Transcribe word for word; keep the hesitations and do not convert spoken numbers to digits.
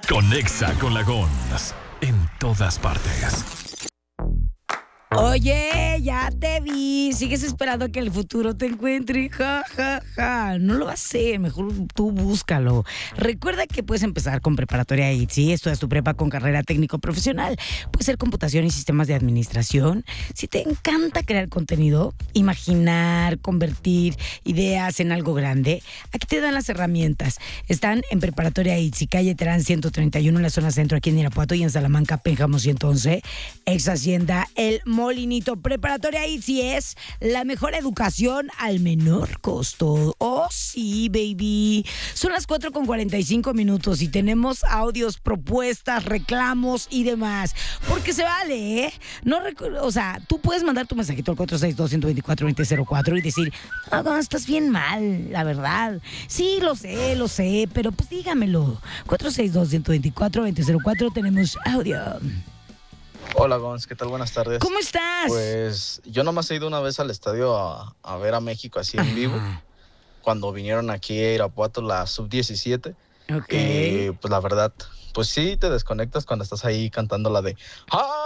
Conexa con la Gons en todas partes. Oye, ya te vi. Sigues esperando que el futuro te encuentre. Ja, ja, ja. No lo vas a hacer. Mejor tú búscalo. Recuerda que puedes empezar con preparatoria I T S I. Esto es tu prepa con carrera técnico profesional. Puede ser computación y sistemas de administración. Si te encanta crear contenido, imaginar, convertir ideas en algo grande, aquí te dan las herramientas. Están en preparatoria I T S I, calle Terán ciento treinta y uno en la zona centro, aquí en Irapuato, y en Salamanca, Pénjamo ciento once. Ex Hacienda El Molinito. Preparatoria I T S I es la mejor educación al menor costo. Oh, sí, baby. Son las cuatro con cuarenta y cinco minutos y tenemos audios, propuestas, reclamos y demás. Porque se vale, ¿eh? No recu- o sea, tú puedes mandar tu mensajito al cuatro seis dos, uno dos cuatro, dos cero cero cuatro y decir, ah, no, estás bien mal, la verdad. Sí, lo sé, lo sé, pero pues dígamelo. cuatro seis dos, uno dos cuatro, dos cero cero cuatro, tenemos audio. Hola Gons, ¿qué tal? Buenas tardes. ¿Cómo estás? Pues yo nomás he ido una vez al estadio a, a ver a México así en vivo, Ajá. cuando vinieron aquí a Irapuato la sub diecisiete. Ok. Y pues la verdad, pues sí te desconectas cuando estás ahí cantando la de